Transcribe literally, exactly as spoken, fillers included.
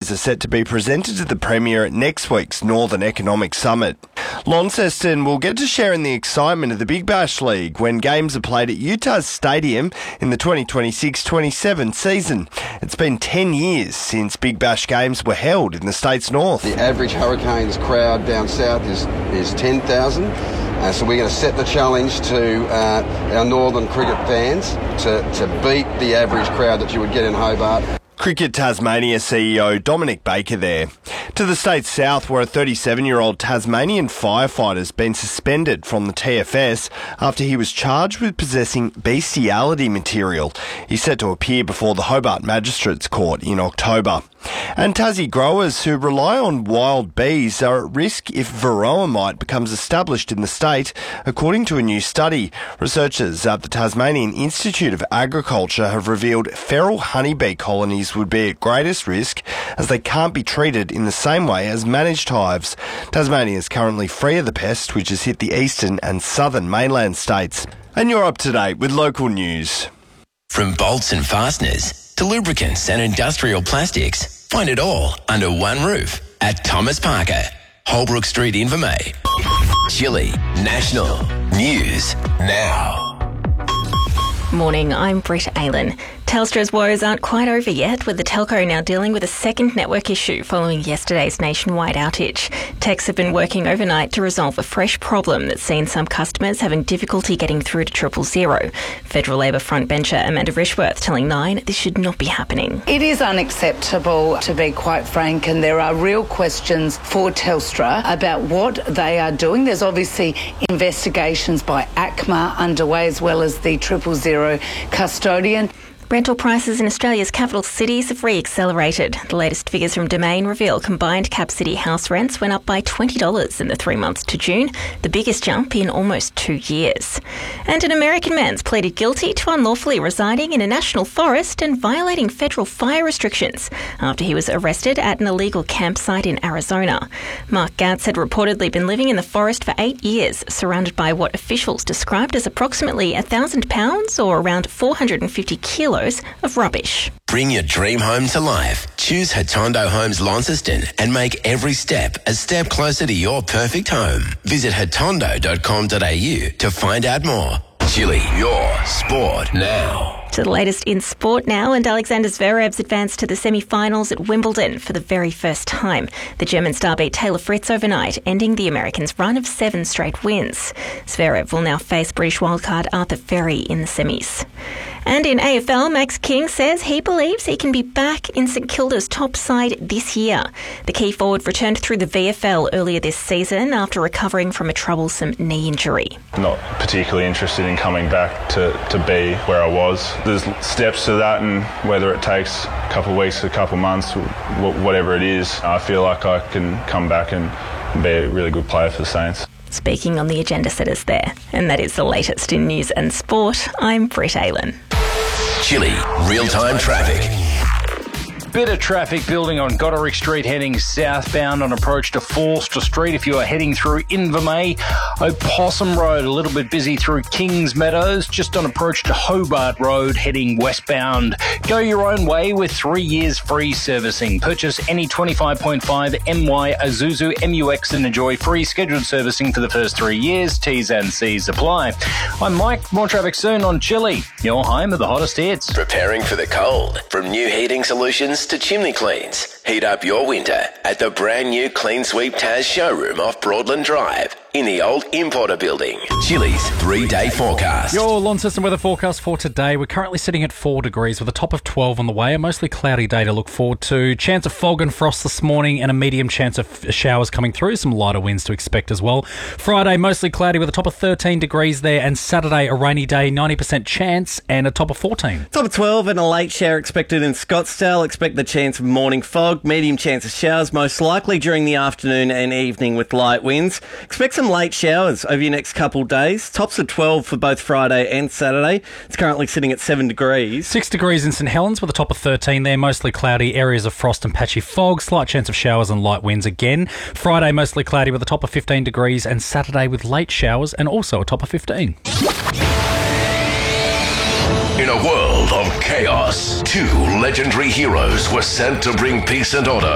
Games are set to be presented to the Premier at next week's Northern Economic Summit. Launceston will get to share in the excitement of the Big Bash League when games are played at Utah's Stadium in the twenty twenty-six twenty-seven season. It's been ten years since Big Bash games were held in the state's north. The average Hurricanes crowd down south is, is ten thousand. Uh, so we're going to set the challenge to uh, our northern cricket fans to, to beat the average crowd that you would get in Hobart. Cricket Tasmania C E O Dominic Baker there. To the state's south, where a thirty-seven-year-old Tasmanian firefighter has been suspended from the T F S after he was charged with possessing bestiality material. He's set to appear before the Hobart Magistrates Court in October. And Tassie growers who rely on wild bees are at risk if varroa mite becomes established in the state, according to a new study. Researchers at the Tasmanian Institute of Agriculture have revealed feral honeybee colonies would be at greatest risk as they can't be treated in the same way as managed hives. Tasmania is currently free of the pest, which has hit the eastern and southern mainland states. And you're up to date with local news. From bolts and fasteners to lubricants and industrial plastics, find it all under one roof at Thomas Parker, Holbrook Street, Invermay. Chili National News Now. Morning, I'm Britt Aylan. Telstra's woes aren't quite over yet, with the telco now dealing with a second network issue following yesterday's nationwide outage. Techs have been working overnight to resolve a fresh problem that's seen some customers having difficulty getting through to triple zero. Federal Labor frontbencher Amanda Rishworth telling Nine this should not be happening. It is unacceptable, to be quite frank, and there are real questions for Telstra about what they are doing. There's obviously investigations by ACMA underway, as well as the triple zero custodian. Rental prices in Australia's capital cities have re-accelerated. The latest figures from Domain reveal combined cap city house rents went up by twenty dollars in the three months to June, the biggest jump in almost two years. And an American man's pleaded guilty to unlawfully residing in a national forest and violating federal fire restrictions after he was arrested at an illegal campsite in Arizona. Mark Gatz had reportedly been living in the forest for eight years, surrounded by what officials described as approximately one thousand pounds or around four hundred fifty kilos of rubbish. Bring your dream home to life. Choose Hatondo Homes Launceston and make every step a step closer to your perfect home. Visit hatondo dot com dot a u to find out more. Chili, your sport now. To the latest in sport now, and Alexander Zverev's advanced to the semi-finals at Wimbledon for the very first time. The German star beat Taylor Fritz overnight, ending the American's run of seven straight wins. Zverev will now face British wildcard Arthur Ferry in the semis. And in A F L, Max King says he believes he can be back in St Kilda's top side this year. The key forward returned through the V F L earlier this season after recovering from a troublesome knee injury. Not particularly interested in coming back to, to be where I was. There's steps to that, and whether it takes a couple of weeks, a couple of months, whatever it is, I feel like I can come back and be a really good player for the Saints. Speaking on the agenda setters there. And that is the latest in news and sport. I'm Britt Aylan. Chili real-time traffic. Bit of traffic building on Goderic Street heading southbound on approach to Forster Street if you are heading through Invermay. Opossum Road a little bit busy through Kings Meadows, just on approach to Hobart Road heading westbound. Go your own way with three years free servicing. Purchase any twenty-five point five M Y Isuzu M U X and enjoy free scheduled servicing for the first three years. T's and C's apply. I'm Mike. More traffic soon on Chili, your home of the hottest hits. Preparing for the cold. From new heating solutions to chimney cleans. Heat up your winter at the brand new Clean Sweep Taz showroom off Broadland Drive in the old Importer building. Chili's three-day forecast. Your Launceston weather forecast for today. We're currently sitting at four degrees with a top of twelve on the way. A mostly cloudy day to look forward to. Chance of fog and frost this morning and a medium chance of showers coming through. Some lighter winds to expect as well. Friday, mostly cloudy with a top of thirteen degrees there, and Saturday, a rainy day, ninety percent chance and a top of fourteen. Top of twelve and a late shower expected in Scottsdale. Expect the chance of morning fog, medium chance of showers, most likely during the afternoon and evening with light winds. Expect some late showers over your next couple of days. Tops of twelve for both Friday and Saturday. It's currently sitting at seven degrees. six degrees in St Helens with a top of thirteen there. Mostly cloudy, areas of frost and patchy fog. Slight chance of showers and light winds again. Friday mostly cloudy with a top of fifteen degrees, and Saturday with late showers and also a top of fifteen. In a world of chaos, two legendary heroes were sent to bring peace and order